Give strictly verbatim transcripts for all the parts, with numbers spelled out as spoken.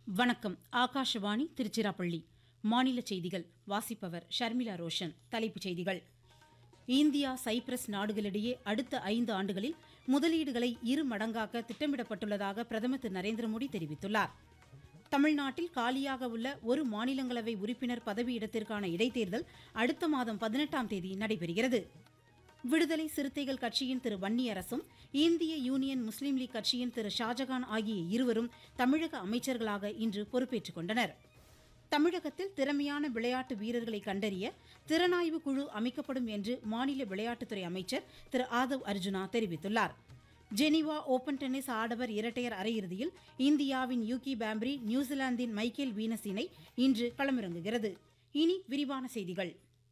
வணக்கம். ஆகாஷவாணி திருச்சிராப்பள்ளி. மாநில செய்திகள் வாசிப்பவர் ஷர்மிளா ரோஷன். தலைப்புச் செய்திகள். இந்தியா சைப்ரஸ் நாடுகளிடையே அடுத்த ஐந்து ஆண்டுகளில் முதலீடுகளை இரு மடங்காக்க திட்டமிடப்பட்டுள்ளதாக பிரதமர் திரு நரேந்திர மோடி தெரிவித்துள்ளார். தமிழ்நாட்டில் காலியாக உள்ள ஒரு மாநிலங்களவை உறுப்பினர் பதவியிடத்திற்கான இடைத்தேர்தல் அடுத்த மாதம் பதினெட்டாம் தேதி நடைபெறுகிறது. விடுதலை சிறுத்தைகள் கட்சியின் திரு வன்னியரசும் இந்திய யூனியன் முஸ்லீம் லீக் கட்சியின் திரு ஷாஜகான் ஆகிய இருவரும் தமிழக அமைச்சர்களாக இன்று பொறுப்பேற்றுக் கொண்டனர். தமிழகத்தில் திறமையான விளையாட்டு வீரர்களை கண்டறிய திறனாய்வு குழு அமைக்கப்படும் என்று மாநில விளையாட்டுத்துறை அமைச்சர் திரு ஆதவ் அர்ஜுனா தெரிவித்துள்ளார். ஜெனீவா ஓபன் டென்னிஸ் ஆடவர் இரட்டையர் அரையிறுதியில் இந்தியாவின் யூகி பாம்ப்ரி நியூசிலாந்தின் மைக்கேல் வீனஸ் இணை இன்று களமிறங்குகிறது. இனி விரிவான செய்திகள்.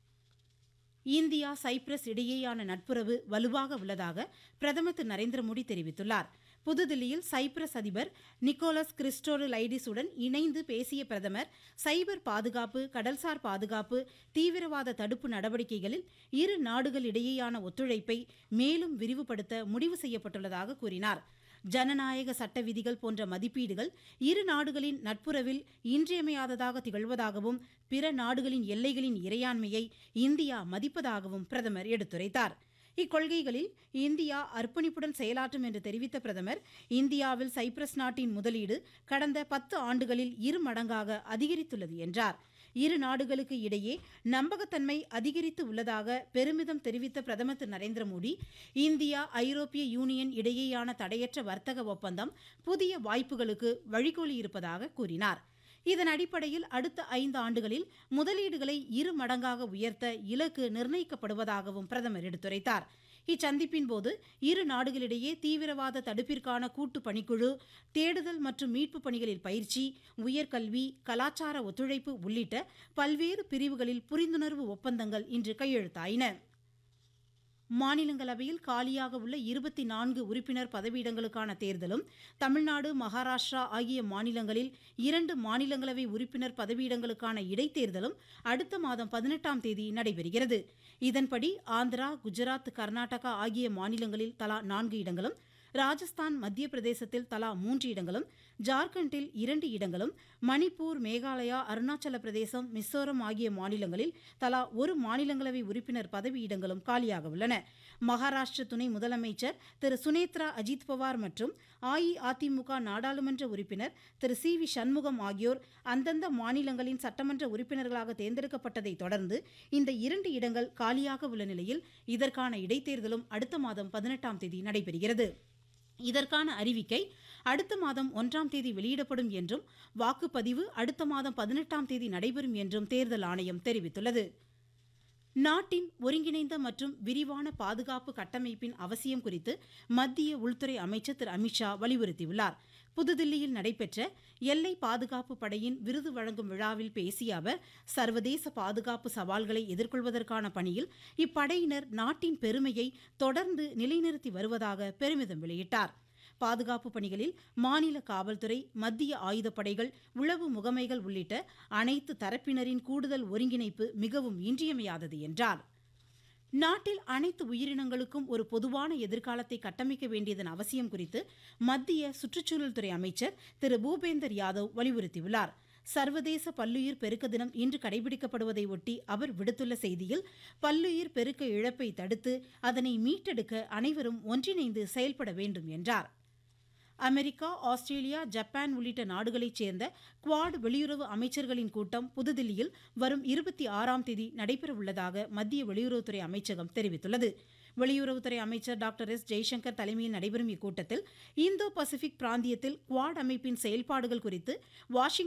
இந்தியா சைப்ரஸ் இடையேயான நட்புறவு வலுவாக உள்ளதாக பிரதமர் திரு நரேந்திர மோடி தெரிவித்துள்ளார். புதுதில்லியில் சைப்ரஸ் அதிபர் நிக்கோலஸ் கிறிஸ்டோடுலைடிஸுடன் இணைந்து பேசிய பிரதமர் சைபர் பாதுகாப்பு, கடல்சார் பாதுகாப்பு, தீவிரவாத தடுப்பு நடவடிக்கைகளில் இரு நாடுகளிடையேயான ஒத்துழைப்பை மேலும் விரிவுபடுத்த முடிவு செய்யப்பட்டுள்ளதாக கூறினார். ஜனநாயக சட்ட விதிகள் போன்ற மதிப்பீடுகள் இரு நாடுகளின் நட்புறவில் இன்றியமையாததாக திகழ்வதாகவும் பிற நாடுகளின் எல்லைகளின் இறையாண்மையை இந்தியா மதிப்பதாகவும் பிரதமர் எடுத்துரைத்தார். இக்கொள்கைகளில் இந்தியா அர்ப்பணிப்புடன் செயலாற்றும் என்று தெரிவித்த பிரதமர் இந்தியாவில் சைப்ரஸ் நாட்டின் முதலீடு கடந்த பத்து ஆண்டுகளில் இரு மடங்காக அதிகரித்துள்ளது என்றார். இரு நாடுகளுக்கு இடையே நம்பகத்தன்மை அதிகரித்து உள்ளதாக பெருமிதம் தெரிவித்த பிரதமர் திரு நரேந்திர மோடி இந்தியா ஐரோப்பிய யூனியன் இடையேயான தடையற்ற வர்த்தக ஒப்பந்தம் புதிய வாய்ப்புகளுக்கு வழிகோலியிருப்பதாக கூறினார். இதன் அடிப்படையில் அடுத்த ஐந்து ஆண்டுகளில் முதலீடுகளை இரு மடங்காக உயர்த்த இலக்கு நிர்ணயிக்கப்படுவதாகவும் பிரதமர் எடுத்துரைத்தார். இச்சந்திப்பின் போது இரு நாடுகளிடையே தீவிரவாத தடுப்பிற்கான கூட்டு பணிக்குழு, தேடுதல் மற்றும் மீட்பு பணிகளில் பயிற்சி, உயர்கல்வி, கலாச்சார ஒத்துழைப்பு உள்ளிட்ட பல்வேறு பிரிவுகளில் புரிந்துணர்வு ஒப்பந்தங்கள் இன்று கையெழுத்தாயின. மாநிலங்களவையில் காலியாக உள்ள இருபத்தி நான்கு உறுப்பினர் பதவியிடங்களுக்கான தேர்தலும் தமிழ்நாடு, மகாராஷ்டிரா ஆகிய மாநிலங்களில் இரண்டு மாநிலங்களவை உறுப்பினர் பதவியிடங்களுக்கான இடைத்தேர்தலும் அடுத்த மாதம் பதினெட்டாம் தேதி நடைபெறுகிறது. இதன்படி ஆந்திரா, குஜராத், கர்நாடகா ஆகிய மாநிலங்களில் தலா நான்கு இடங்களும், ராஜஸ்தான், மத்திய பிரதேசத்தில் தலா மூன்று இடங்களும், ஜார்க்கண்டில் இரண்டு இடங்களும், மணிப்பூர், மேகாலயா, அருணாச்சல பிரதேசம், மிசோரம் ஆகிய மாநிலங்களில் தலா ஒரு மாநிலங்களவை உறுப்பினர் பதவியிடங்களும் காலியாக உள்ளன. மகாராஷ்டிர துணை முதலமைச்சர் திரு சுனேத்ரா அஜித் பவார் மற்றும் அஇஅதிமுக நாடாளுமன்ற உறுப்பினர் திரு சி வி சண்முகம் ஆகியோர் அந்தந்த மாநிலங்களின் சட்டமன்ற உறுப்பினர்களாக தேர்ந்தெடுக்கப்பட்டதை தொடர்ந்து இந்த இரண்டு இடங்கள் காலியாக உள்ள நிலையில் இதற்கான இடைத்தேர்தலும் அடுத்த மாதம் பதினெட்டாம் தேதி நடைபெறுகிறது. இதற்கான அறிவிக்கை அடுத்த மாதம் ஒன்றாம் தேதி வெளியிடப்படும் என்றும் வாக்குப்பதிவு அடுத்த மாதம் பதினெட்டாம் தேதி நடைபெறும் என்றும் தேர்தல் ஆணையம் தெரிவித்துள்ளது. நாட்டின் ஒருங்கிணைந்த மற்றும் விரிவான பாதுகாப்பு கட்டமைப்பின் அவசியம் குறித்து மத்திய உள்துறை அமைச்சர் திரு அமித்ஷா வலியுறுத்தியுள்ளார். புதுதில்லியில் நடைபெற்ற எல்லை பாதுகாப்பு படையின் விருது வழங்கும் விழாவில் பேசிய அவர் சர்வதேச பாதுகாப்பு சவால்களை எதிர்கொள்வதற்கான பணியில் இப்படையினர் நாட்டின் பெருமையை தொடர்ந்து நிலைநிறுத்தி வருவதாக பெருமிதம் வெளியிட்டார். பாதுகாப்பு பணிகளில் மாநில காவல்துறை, மத்திய ஆயுதப்படைகள், உளவு முகமைகள் உள்ளிட்ட அனைத்து தரப்பினரின் கூடுதல் ஒருங்கிணைப்பு மிகவும் இன்றியமையாதது என்றார். நாட்டில் அனைத்து உயிரினங்களுக்கும் ஒரு பொதுவான எதிர்காலத்தை கட்டமைக்க வேண்டியதன் அவசியம் குறித்து மத்திய சுற்றுச்சூழல் துறை அமைச்சர் திரு பூபேந்தர் யாதவ் வலியுறுத்தியுள்ளார். சர்வதேச பல்லுயிர் பெருக்க தினம் இன்று கடைபிடிக்கப்படுவதை ஒட்டி அவர் விடுத்துள்ள செய்தியில் பல்லுயிர் பெருக்க இழப்பை தடுத்து அதனை மீட்டெடுக்க அனைவரும் ஒன்றிணைந்து செயல்பட வேண்டும் என்றார். அமெரிக்கா, ஆஸ்திரேலியா, ஜப்பான் உள்ளிட்ட நாடுகளைச் சேர்ந்த குவாட் வெளியுறவு அமைச்சர்களின் கூட்டம் புதுதில்லியில் வரும் இருபத்தி ஆறாம் தேதி நடைபெறவுள்ளதாக மத்திய வெளியுறவுத்துறை அமைச்சகம் தெரிவித்துள்ளது. வெளியுறவுத்துறை அமைச்சர் டாக்டர் எஸ் ஜெய்சங்கர் தலைமையில் நடைபெறும் இக்கூட்டத்தில் இந்தோ பசிபிக் பிராந்தியத்தில் குவாட் அமைப்பின் செயல்பாடுகள் குறித்து வாஷிங்டன்